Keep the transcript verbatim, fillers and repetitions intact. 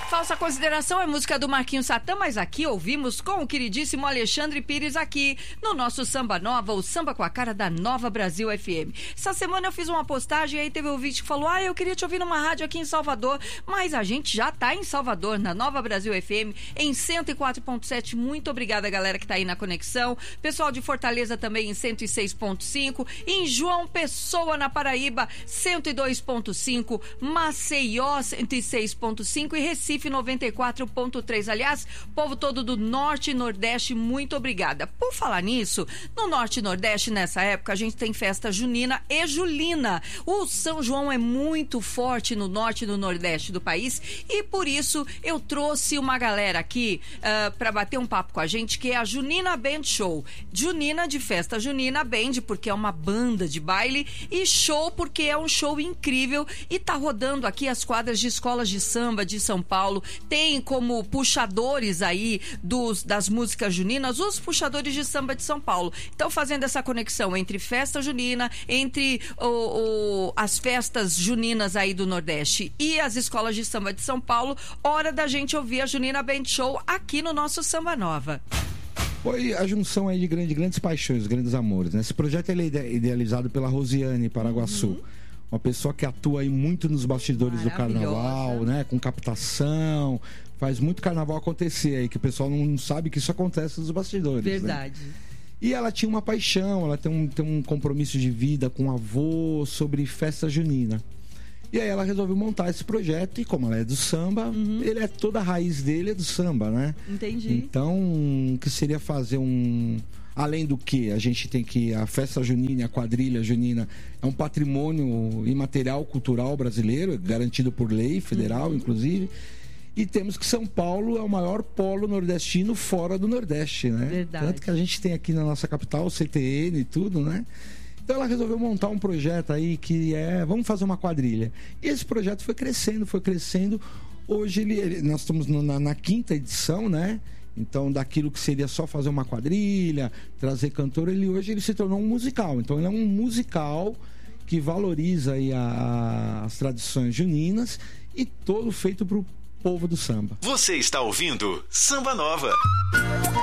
Falsa Consideração é música do Marquinhos Satã, mas aqui ouvimos com o queridíssimo Alexandre Pires aqui no nosso Samba Nova, o samba com a cara da Nova Brasil F M. Essa semana eu fiz uma postagem e aí teve um ouvinte que falou: ah, eu queria te ouvir numa rádio aqui em Salvador, mas a gente já tá em Salvador, na Nova Brasil F M, em cento e quatro ponto sete. Muito obrigada, galera, que tá aí na conexão. Pessoal de Fortaleza também em cento e seis ponto cinco. Em João Pessoa, na Paraíba, cento e dois ponto cinco. Maceió, cento e seis ponto cinco. E Recife, noventa e quatro ponto três. Aliás, povo todo do Norte e Nordeste, muito obrigada. Por falar nisso, no Norte e Nordeste, nessa época, a gente tem festa junina e julina. O São João é muito forte no Norte e no Nordeste do país e por isso eu trouxe uma galera aqui uh, para bater um papo com a gente, que é a Junina Band Show. Junina de festa junina, Band porque é uma banda de baile, e show porque é um show incrível e tá rodando aqui as quadras de escolas de samba de São Paulo. Tem como puxadores aí dos, das músicas juninas os puxadores de samba de São Paulo. Então, fazendo essa conexão entre festa junina, entre o, o, as festas juninas aí do Nordeste e as escolas de samba de São Paulo, hora da gente ouvir a Junina Band Show aqui no nosso Samba Nova. Foi a junção aí de grandes, grandes paixões, grandes amores, né? Esse projeto ele é idealizado pela Rosiane Paraguaçu. Uhum. Uma pessoa que atua aí muito nos bastidores do carnaval, né? Com captação, faz muito carnaval acontecer aí, que o pessoal não sabe que isso acontece nos bastidores. Verdade. Né? E ela tinha uma paixão, ela tem um, tem um compromisso de vida com o avô sobre festa junina. E aí ela resolveu montar esse projeto, e como ela é do samba, uhum. ele é toda a raiz dele é do samba, né? Entendi. Então, o que seria fazer um... Além do que a gente tem que... A festa junina, a quadrilha junina é um patrimônio imaterial cultural brasileiro, garantido por lei federal, uhum. inclusive. E temos que São Paulo é o maior polo nordestino fora do Nordeste, né? Verdade. Tanto que a gente tem aqui na nossa capital o C T N e tudo, né? Então ela resolveu montar um projeto aí que é... Vamos fazer uma quadrilha. E esse projeto foi crescendo, foi crescendo. Hoje ele, ele, nós estamos no, na, na quinta edição, né? Então, daquilo que seria só fazer uma quadrilha, trazer cantor, ele hoje ele se tornou um musical. Então, ele é um musical que valoriza aí a, a, as tradições juninas e todo feito para o povo do samba. Você está ouvindo Samba Nova.